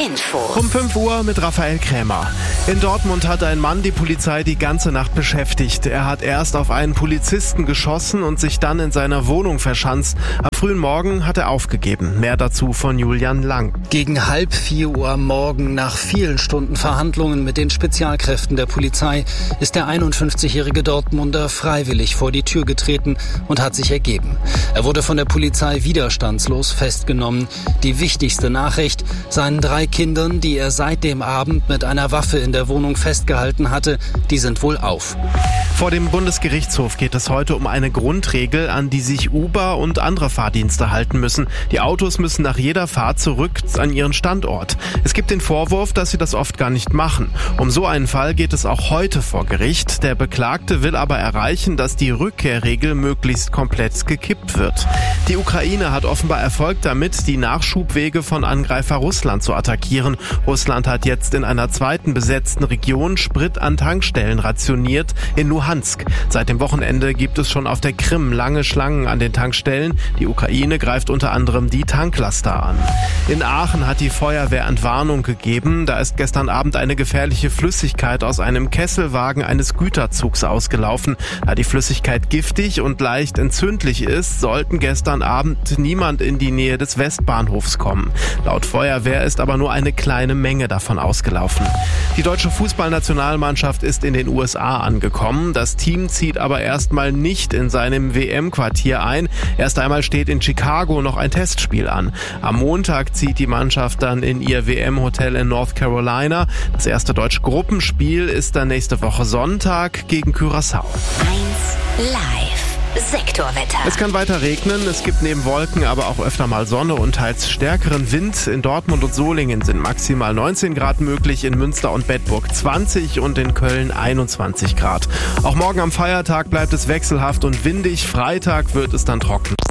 Info. Um 5 Uhr mit Raphael Krämer. In Dortmund hat ein Mann die Polizei die ganze Nacht beschäftigt. Er hat erst auf einen Polizisten geschossen und sich dann in seiner Wohnung verschanzt. Am frühen Morgen hat er aufgegeben. Mehr dazu von Julian Lang. Gegen 3:30 Uhr am Morgen, nach vielen Stunden Verhandlungen mit den Spezialkräften der Polizei, ist der 51-jährige Dortmunder freiwillig vor die Tür getreten und hat sich ergeben. Er wurde von der Polizei widerstandslos festgenommen. Die wichtigste Nachricht: seinen 3 Kindern, die er seit dem Abend mit einer Waffe in der Wohnung festgehalten hatte, die sind wohl auf. Vor dem Bundesgerichtshof geht es heute um eine Grundregel, an die sich Uber und andere Fahrdienste halten müssen. Die Autos müssen nach jeder Fahrt zurück an ihren Standort. Es gibt den Vorwurf, dass sie das oft gar nicht machen. Um so einen Fall geht es auch heute vor Gericht. Der Beklagte will aber erreichen, dass die Rückkehrregel möglichst komplett gekippt wird. Die Ukraine hat offenbar Erfolg damit, die Nachschubwege von Angreifer Russland zu attackieren. Russland hat jetzt in einer zweiten besetzten Region Sprit an Tankstellen rationiert, in Luhansk. Seit dem Wochenende gibt es schon auf der Krim lange Schlangen an den Tankstellen. Die Ukraine greift unter anderem die Tanklaster an. In Aachen hat die Feuerwehr Entwarnung gegeben. Da ist gestern Abend eine gefährliche Flüssigkeit aus einem Kesselwagen eines Güterzugs ausgelaufen. Da die Flüssigkeit giftig und leicht entzündlich ist, sollten gestern Abend niemand in die Nähe des Westbahnhofs kommen. Laut Feuerwehr ist aber nur eine kleine Menge davon ausgelaufen. Die deutsche Fußballnationalmannschaft ist in den USA angekommen. Das Team zieht aber erstmal nicht in seinem WM-Quartier ein. Erst einmal steht in Chicago noch ein Testspiel an. Am Montag zieht die Mannschaft dann in ihr WM-Hotel in North Carolina. Das erste deutsche Gruppenspiel ist dann nächste Woche Sonntag gegen Curaçao. 1 Live. Sektorwetter. Es kann weiter regnen, es gibt neben Wolken aber auch öfter mal Sonne und teils stärkeren Wind. In Dortmund und Solingen sind maximal 19 Grad möglich, in Münster und Bedburg 20 und in Köln 21 Grad. Auch morgen am Feiertag bleibt es wechselhaft und windig, Freitag wird es dann trocken.